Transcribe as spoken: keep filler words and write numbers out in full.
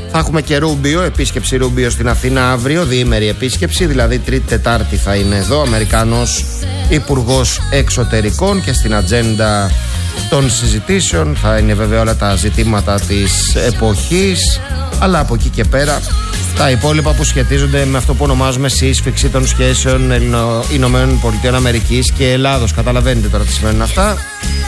Θα έχουμε και Ρούμπιο, επίσκεψη Ρούμπιο στην Αθήνα αύριο, διήμερη επίσκεψη, δηλαδή Τρίτη Τετάρτη θα είναι εδώ, Αμερικανός Υπουργός Εξωτερικών, και στην ατζέντα των συζητήσεων θα είναι βέβαια όλα τα ζητήματα της εποχής, αλλά από εκεί και πέρα τα υπόλοιπα που σχετίζονται με αυτό που ονομάζουμε σύσφυξη των σχέσεων Ηνωμένων Πολιτειών Αμερικής και Ελλάδος. Καταλαβαίνετε τώρα τι σημαίνουν αυτά.